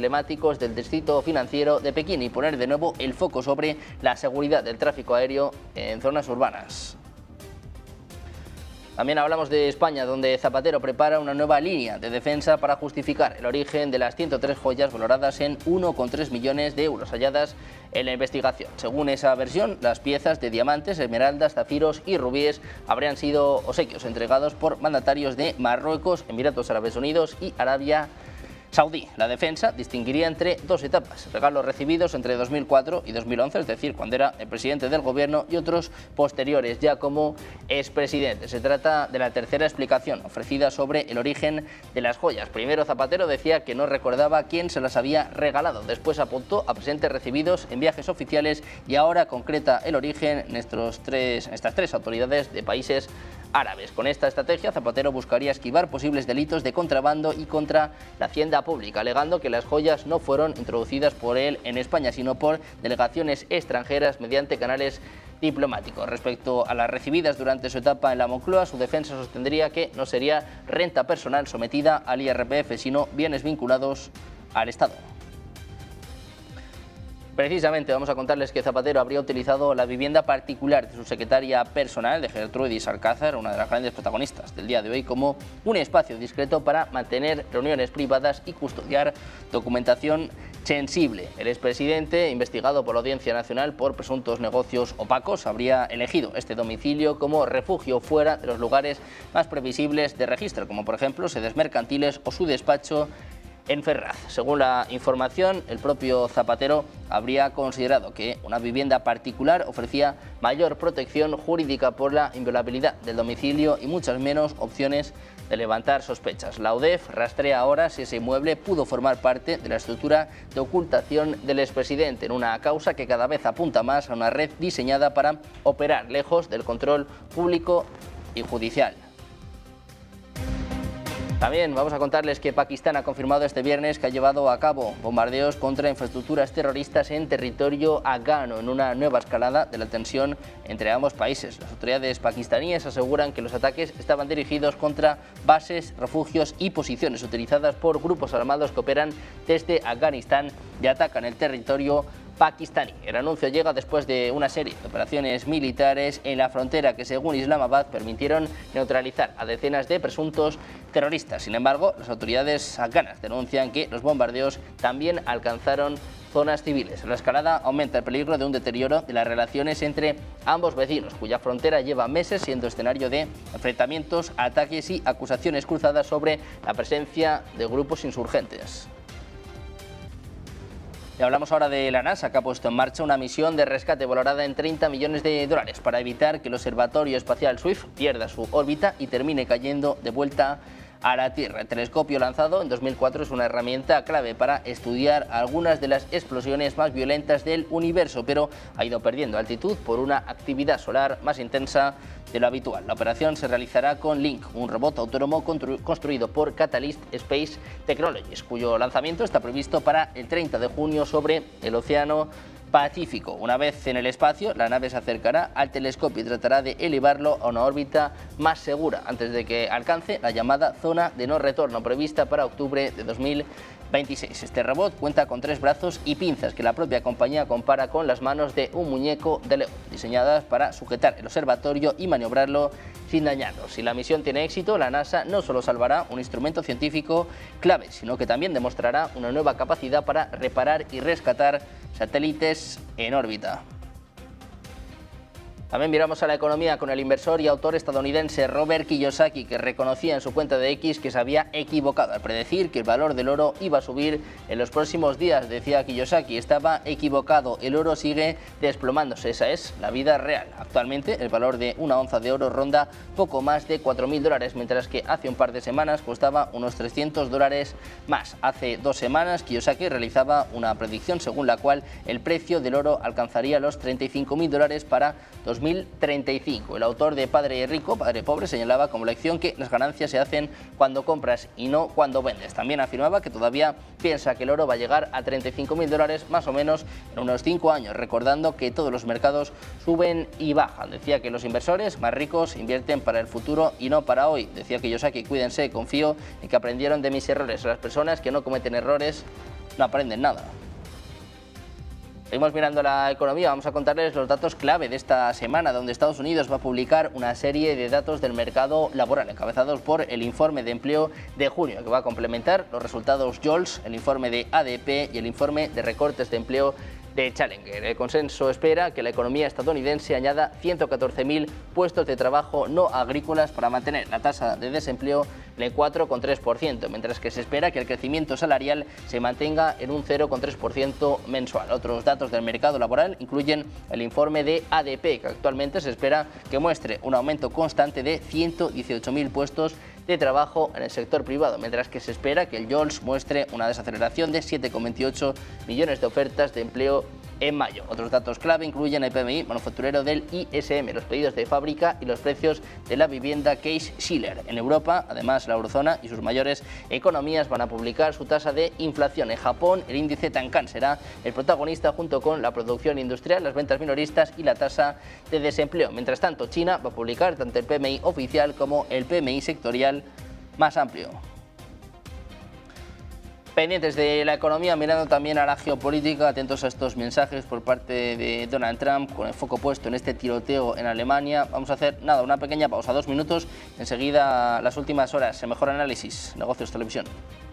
emblemáticos del distrito financiero de Pekín y poner de nuevo el foco sobre la seguridad del tráfico aéreo en zonas urbanas. También hablamos de España, donde Zapatero prepara una nueva línea de defensa para justificar el origen de las 103 joyas valoradas en 1,3 millones de euros halladas en la investigación. Según esa versión, las piezas de diamantes, esmeraldas, zafiros y rubíes habrían sido obsequios entregados por mandatarios de Marruecos, Emiratos Árabes Unidos y Arabia Saudí. La defensa distinguiría entre dos etapas: regalos recibidos entre 2004 y 2011, es decir, cuando era el presidente del gobierno, y otros posteriores, ya como expresidente. Se trata de la tercera explicación ofrecida sobre el origen de las joyas. Primero, Zapatero decía que no recordaba quién se las había regalado. Después apuntó a presentes recibidos en viajes oficiales y ahora concreta el origen en estas tres autoridades de países árabes. Con esta estrategia, Zapatero buscaría esquivar posibles delitos de contrabando y contra la hacienda pública, alegando que las joyas no fueron introducidas por él en España, sino por delegaciones extranjeras mediante canales diplomáticos. Respecto a las recibidas durante su etapa en la Moncloa, su defensa sostendría que no sería renta personal sometida al IRPF, sino bienes vinculados al Estado. Precisamente vamos a contarles que Zapatero habría utilizado la vivienda particular de su secretaria personal, de Gertrudis Alcázar, una de las grandes protagonistas del día de hoy, como un espacio discreto para mantener reuniones privadas y custodiar documentación sensible. El expresidente, investigado por la Audiencia Nacional por presuntos negocios opacos, habría elegido este domicilio como refugio fuera de los lugares más previsibles de registro, como por ejemplo sedes mercantiles o su despacho en Ferraz. Según la información, el propio Zapatero habría considerado que una vivienda particular ofrecía mayor protección jurídica por la inviolabilidad del domicilio y muchas menos opciones de levantar sospechas. La UDEF rastrea ahora si ese inmueble pudo formar parte de la estructura de ocultación del expresidente, en una causa que cada vez apunta más a una red diseñada para operar lejos del control público y judicial. También vamos a contarles que Pakistán ha confirmado este viernes que ha llevado a cabo bombardeos contra infraestructuras terroristas en territorio afgano, en una nueva escalada de la tensión entre ambos países. Las autoridades pakistaníes aseguran que los ataques estaban dirigidos contra bases, refugios y posiciones utilizadas por grupos armados que operan desde Afganistán y atacan el territorio pakistaní. El anuncio llega después de una serie de operaciones militares en la frontera que, según Islamabad, permitieron neutralizar a decenas de presuntos terroristas. Sin embargo, las autoridades afganas denuncian que los bombardeos también alcanzaron zonas civiles. La escalada aumenta el peligro de un deterioro de las relaciones entre ambos vecinos, cuya frontera lleva meses siendo escenario de enfrentamientos, ataques y acusaciones cruzadas sobre la presencia de grupos insurgentes. Y hablamos ahora de la NASA, que ha puesto en marcha una misión de rescate valorada en 30 millones de dólares para evitar que el Observatorio Espacial Swift pierda su órbita y termine cayendo de vuelta a la Tierra. El telescopio lanzado en 2004 es una herramienta clave para estudiar algunas de las explosiones más violentas del universo, pero ha ido perdiendo altitud por una actividad solar más intensa de lo habitual. La operación se realizará con Link, un robot autónomo construido por Catalyst Space Technologies, cuyo lanzamiento está previsto para el 30 de junio sobre el Océano Pacífico. Una vez en el espacio, la nave se acercará al telescopio y tratará de elevarlo a una órbita más segura antes de que alcance la llamada zona de no retorno prevista para octubre de 2026. Este robot cuenta con 3 brazos y pinzas que la propia compañía compara con las manos de un muñeco de Lego, diseñadas para sujetar el observatorio y maniobrarlo sin dañarlo. Si la misión tiene éxito, la NASA no solo salvará un instrumento científico clave, sino que también demostrará una nueva capacidad para reparar y rescatar satélites en órbita. También miramos a la economía con el inversor y autor estadounidense Robert Kiyosaki, que reconocía en su cuenta de X que se había equivocado al predecir que el valor del oro iba a subir en los próximos días. Decía Kiyosaki, estaba equivocado, el oro sigue desplomándose, esa es la vida real. Actualmente el valor de una onza de oro ronda poco más de $4.000, mientras que hace un par de semanas costaba unos $300 más. Hace 2 semanas Kiyosaki realizaba una predicción según la cual el precio del oro alcanzaría los $35.000 para 2035. El autor de Padre Rico, Padre Pobre señalaba como lección que las ganancias se hacen cuando compras y no cuando vendes. También afirmaba que todavía piensa que el oro va a llegar a $35.000 más o menos en unos 5 años, recordando que todos los mercados suben y bajan. Decía que los inversores más ricos invierten para el futuro y no para hoy. Decía que Kiyosaki, cuídense, confío en que aprendieron de mis errores. Las personas que no cometen errores no aprenden nada. Seguimos mirando la economía, vamos a contarles los datos clave de esta semana, donde Estados Unidos va a publicar una serie de datos del mercado laboral, encabezados por el informe de empleo de junio, que va a complementar los resultados JOLTS, el informe de ADP y el informe de recortes de empleo de Challenger. El consenso espera que la economía estadounidense añada 114.000 puestos de trabajo no agrícolas para mantener la tasa de desempleo en el 4,3%, mientras que se espera que el crecimiento salarial se mantenga en un 0,3% mensual. Otros datos del mercado laboral incluyen el informe de ADP, que actualmente se espera que muestre un aumento constante de 118.000 puestos de trabajo en el sector privado, mientras que se espera que el JOLTS muestre una desaceleración de 7,28 millones de ofertas de empleo en mayo. Otros datos clave incluyen el PMI manufacturero del ISM, los pedidos de fábrica y los precios de la vivienda Case-Shiller. En Europa, además, la eurozona y sus mayores economías van a publicar su tasa de inflación. En Japón, el índice Tankan será el protagonista junto con la producción industrial, las ventas minoristas y la tasa de desempleo. Mientras tanto, China va a publicar tanto el PMI oficial como el PMI sectorial más amplio. Pendientes de la economía, mirando también a la geopolítica, atentos a estos mensajes por parte de Donald Trump, con el foco puesto en este tiroteo en Alemania. Vamos a hacer, una pequeña pausa, 2 minutos, enseguida las últimas horas, el mejor análisis, Negocios Televisión.